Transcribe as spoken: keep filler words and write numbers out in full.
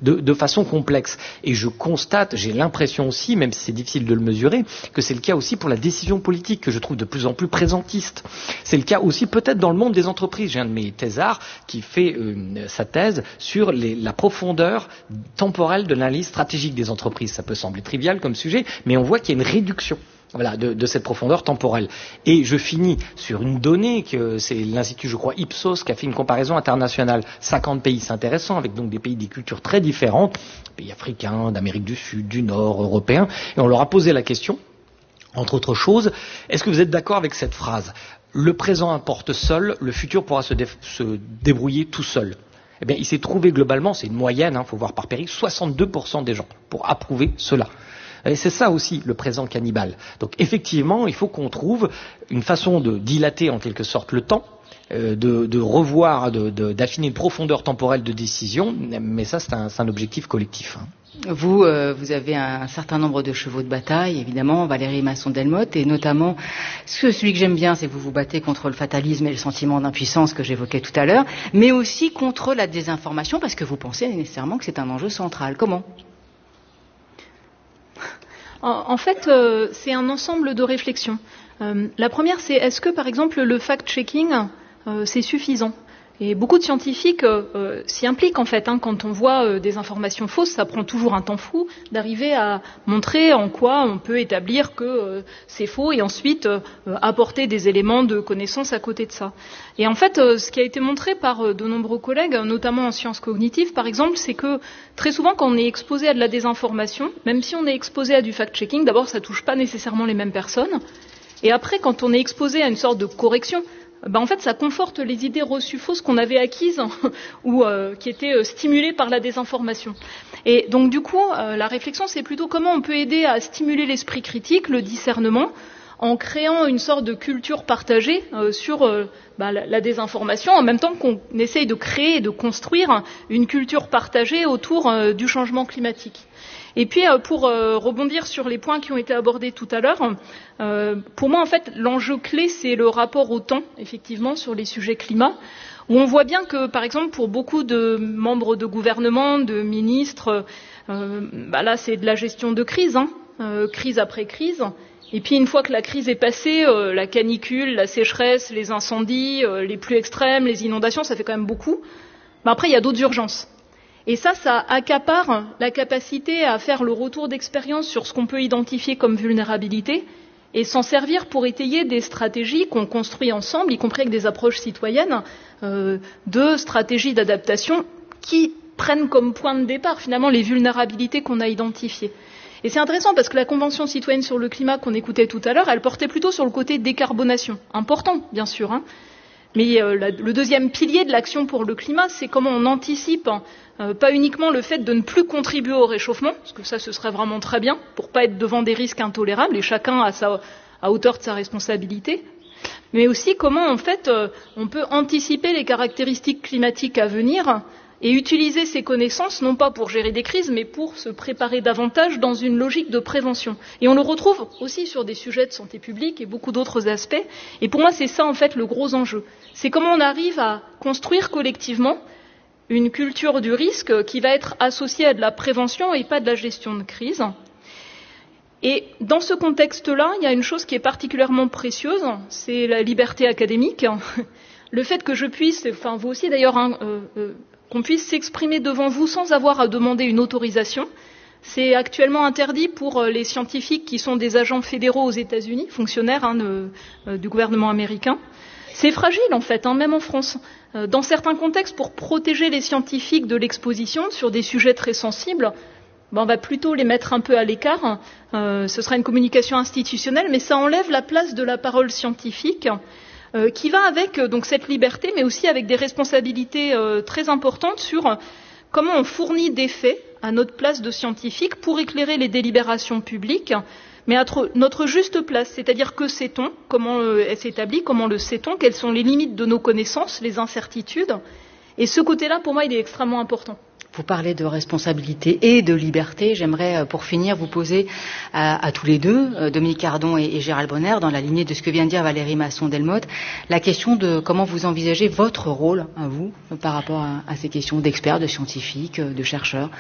de, de façon complexe. Et je constate, j'ai l'impression aussi, même si c'est difficile de le mesurer, que c'est le cas aussi pour la décision politique, que je trouve de plus en plus présentiste. C'est le cas aussi peut-être dans le monde des entreprises. J'ai un de mes thésards qui fait euh, sa thèse sur les, la profondeur temporelle de l'analyse stratégique des entreprises. Ça peut sembler trivial comme sujet, mais on voit qu'il y a une réduction. Voilà, de, de cette profondeur temporelle. Et je finis sur une donnée que c'est l'Institut, je crois, Ipsos, qui a fait une comparaison internationale. cinquante pays, c'est intéressant, avec donc des pays, des cultures très différentes, pays africains, d'Amérique du Sud, du Nord, européens. Et on leur a posé la question, entre autres choses, est-ce que vous êtes d'accord avec cette phrase? Le présent importe seul, le futur pourra se, dé- se débrouiller tout seul. Eh bien, il s'est trouvé globalement, c'est une moyenne, il hein, faut voir par pays, soixante-deux pour cent des gens pour approuver cela. Et c'est ça aussi le présent cannibale. Donc effectivement, il faut qu'on trouve une façon de dilater en quelque sorte le temps, euh, de, de revoir, de, de, d'affiner une profondeur temporelle de décision, mais ça c'est un, c'est un objectif collectif. Hein. Vous, euh, vous avez un certain nombre de chevaux de bataille, évidemment, Valérie Masson-Delmotte, et notamment, ce, celui que j'aime bien, c'est que vous vous battez contre le fatalisme et le sentiment d'impuissance que j'évoquais tout à l'heure, mais aussi contre la désinformation, parce que vous pensez nécessairement que c'est un enjeu central. Comment ? En fait, euh, c'est un ensemble de réflexions. Euh, la première, c'est est-ce que, par exemple, le fact-checking, euh, c'est suffisant ? Et beaucoup de scientifiques euh, s'y impliquent, en fait. Hein, quand on voit euh, des informations fausses, ça prend toujours un temps fou d'arriver à montrer en quoi on peut établir que euh, c'est faux et ensuite euh, apporter des éléments de connaissance à côté de ça. Et en fait, euh, ce qui a été montré par euh, de nombreux collègues, notamment en sciences cognitives, par exemple, c'est que très souvent, quand on est exposé à de la désinformation, même si on est exposé à du fact-checking, d'abord, ça touche pas nécessairement les mêmes personnes. Et après, quand on est exposé à une sorte de correction, ben en fait, ça conforte les idées reçues fausses qu'on avait acquises ou euh, qui étaient euh, stimulées par la désinformation. Et donc, du coup, euh, la réflexion, c'est plutôt comment on peut aider à stimuler l'esprit critique, le discernement, en créant une sorte de culture partagée euh, sur euh, bah, la, la désinformation, en même temps qu'on essaye de créer et de construire une culture partagée autour euh, du changement climatique. Et puis, euh, pour euh, rebondir sur les points qui ont été abordés tout à l'heure, euh, pour moi, en fait, l'enjeu clé, c'est le rapport au temps, effectivement, sur les sujets climat, où on voit bien que, par exemple, pour beaucoup de membres de gouvernement, de ministres, euh, bah là, c'est de la gestion de crise, hein, euh, crise après crise. Et puis, une fois que la crise est passée, euh, la canicule, la sécheresse, les incendies, euh, les pluies extrêmes, les inondations, ça fait quand même beaucoup. Bah, après, il y a d'autres urgences. Et ça, ça accapare la capacité à faire le retour d'expérience sur ce qu'on peut identifier comme vulnérabilité et s'en servir pour étayer des stratégies qu'on construit ensemble, y compris avec des approches citoyennes, euh, de stratégies d'adaptation qui prennent comme point de départ finalement les vulnérabilités qu'on a identifiées. Et c'est intéressant parce que la Convention citoyenne sur le climat qu'on écoutait tout à l'heure, elle portait plutôt sur le côté décarbonation. Important, bien sûr, hein. Mais euh, la, le deuxième pilier de l'action pour le climat, c'est comment on anticipe euh, pas uniquement le fait de ne plus contribuer au réchauffement, parce que ça, ce serait vraiment très bien, pour pas être devant des risques intolérables, et chacun à, sa, à hauteur de sa responsabilité, mais aussi comment, en fait, euh, on peut anticiper les caractéristiques climatiques à venir et utiliser ces connaissances, non pas pour gérer des crises, mais pour se préparer davantage dans une logique de prévention. Et on le retrouve aussi sur des sujets de santé publique et beaucoup d'autres aspects. Et pour moi, c'est ça, en fait, le gros enjeu. C'est comment on arrive à construire collectivement une culture du risque qui va être associée à de la prévention et pas de la gestion de crise. Et dans ce contexte-là, il y a une chose qui est particulièrement précieuse, c'est la liberté académique. Le fait que je puisse, enfin vous aussi d'ailleurs, hein, euh, euh, qu'on puisse s'exprimer devant vous sans avoir à demander une autorisation. C'est actuellement interdit pour les scientifiques qui sont des agents fédéraux aux États-Unis, fonctionnaires hein, de, euh, du gouvernement américain. C'est fragile en fait, hein, même en France. Euh, dans certains contextes, pour protéger les scientifiques de l'exposition sur des sujets très sensibles, ben, on va plutôt les mettre un peu à l'écart. Euh, ce sera une communication institutionnelle, mais ça enlève la place de la parole scientifique. Euh, qui va avec euh, donc cette liberté, mais aussi avec des responsabilités euh, très importantes sur euh, comment on fournit des faits à notre place de scientifique pour éclairer les délibérations publiques, mais à notre juste place, c'est-à-dire que sait-on, comment euh, elle s'établit, comment le sait-on, quelles sont les limites de nos connaissances, les incertitudes. Et ce côté-là, pour moi, il est extrêmement important. Vous parlez de responsabilité et de liberté. J'aimerais, pour finir, vous poser à, à tous les deux, Dominique Cardon et, et Gérald Bronner, dans la lignée de ce que vient de dire Valérie Masson-Delmotte, la question de comment vous envisagez votre rôle, à vous, par rapport à, à ces questions d'experts, de scientifiques, de chercheurs.